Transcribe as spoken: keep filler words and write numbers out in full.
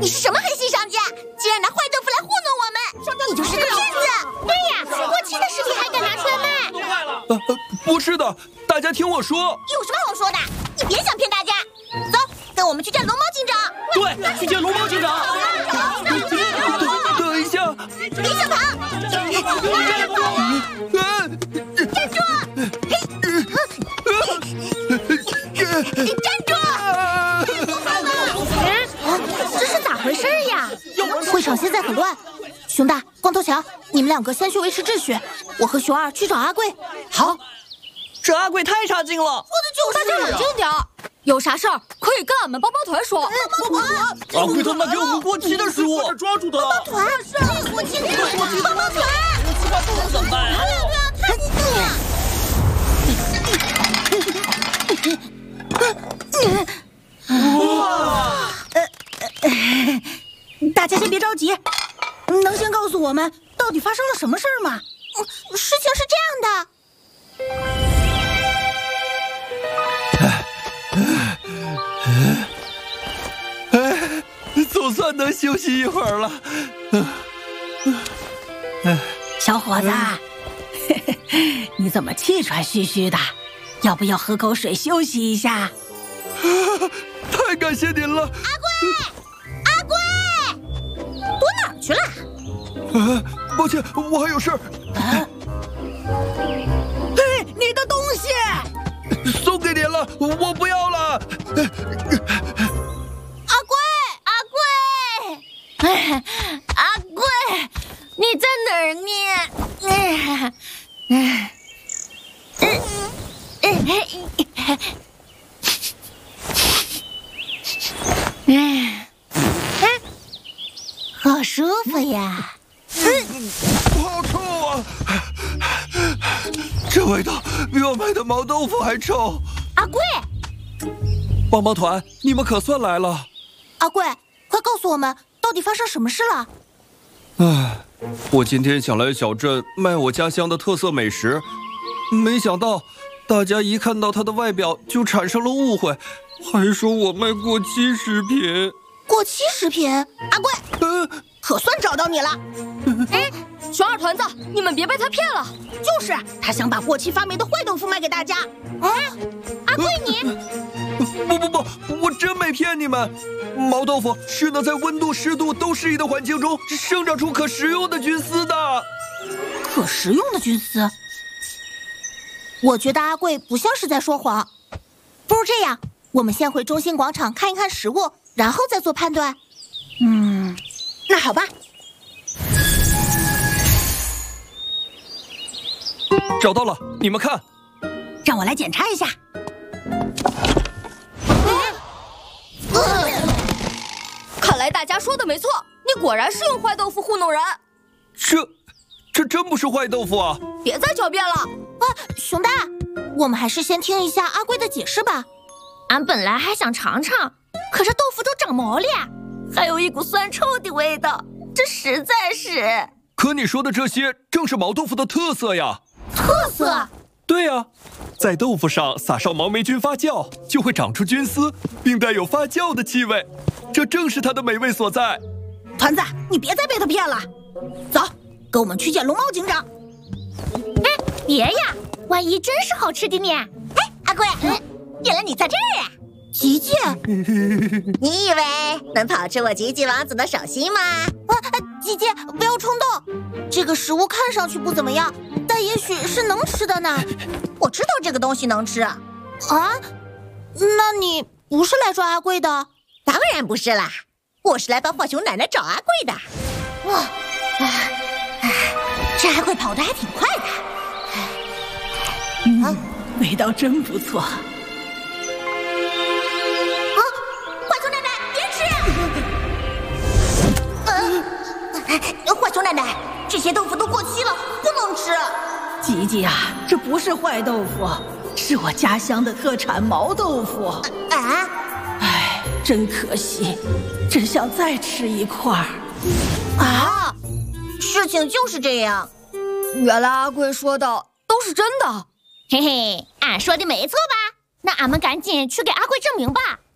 你是什么狠心商家？竟然拿坏豆腐来糊弄我们！商家，你就是个骗子！对呀，过期的食品还敢拿出来卖？ 都坏了！呃呃，不是的，大家听我说。 有什么好说的？你别想骗大家。走，跟我们去见龙猫警长。 对，去见龙猫警长。等一下， 别想跑！站住！站住！这是咋回事呀？会场现在很乱。熊大、光头强，你们两个先去维持秩序，我和熊二去找阿贵。 好。这阿贵太差劲了， 说的就是。 大家冷静点，有啥事儿可以跟俺们帮帮团说。 阿贵他妈给我们过期的食物，抓住他！ 帮帮团，这过期的过期帮帮团， 怎么办？ 太死哇！大家先别着急，能先告诉我们到底发生了什么事儿吗？ 事情是这样的。 哎，总算能休息一会儿了。 小伙子，你怎么气喘吁吁的？要不要喝口水休息一下？ 太感谢您了， 阿贵，阿贵，躲哪儿去了？ 啊，抱歉，我还有事儿。 啊嘿，你的东西！ 送给您了，我不要了。 阿贵，阿贵，阿贵，你在哪儿呢？好舒服呀！ 好臭啊！这味道比我买的毛豆腐还臭。 阿贵， 帮帮团，你们可算来了。 阿贵，快告诉我们，到底发生什么事了？ 唉，我今天想来小镇卖我家乡的特色美食，没想到大家一看到它的外表就产生了误会，还说我卖过期食品。 过期食品？阿贵， 呃， 可算找到你了。 哎，熊二团子，你们别被他骗了。 就是，他想把过期发霉的坏豆腐卖给大家。 啊，阿贵你？ 不不不，我真没骗你们。毛豆腐是能在温度、湿度都适宜的环境中生长出可食用的菌丝的。 可食用的菌丝？我觉得阿贵不像是在说谎。不如这样，我们先回中心广场看一看食物，然后再做判断。 嗯，那好吧。 找到了，你们看。 让我来检查一下。 看来大家说的没错，你果然是用坏豆腐糊弄人。 这，这真不是坏豆腐啊！ 别再狡辩了。 啊，熊大，我们还是先听一下阿贵的解释吧。 俺本来还想尝尝，可是豆腐都长毛了，还有一股酸臭的味道，这实在是…… 可你说的这些正是毛豆腐的特色呀！ 特色？ 对呀，在豆腐上撒上毛霉菌发酵，就会长出菌丝，并带有发酵的气味，这正是它的美味所在。 团子，你别再被他骗了。走，跟我们去见龙猫警长。 哎，别呀，万一真是好吃的呢？ 哎，阿贵， 嗯， 原来你在这儿啊！吉吉， 你以为能跑出我吉吉王子的手心吗？ 啊，吉吉，不要冲动。这个食物看上去不怎么样，但也许是能吃的呢。 我知道这个东西能吃。 啊？那你不是来抓阿贵的？ 当然不是啦，我是来帮浣熊奶奶找阿贵的。 哇，啊啊，这阿贵跑得还挺快的。 嗯，啊，味道真不错。 浣熊奶奶，这些豆腐都过期了，不能吃。 吉吉啊，这不是坏豆腐，是我家乡的特产毛豆腐。 啊！ 哎，真可惜，真想再吃一块儿。 啊！ 事情就是这样。 原来阿贵说的都是真的。 嘿嘿，俺说的没错吧？那俺们赶紧去给阿贵证明吧。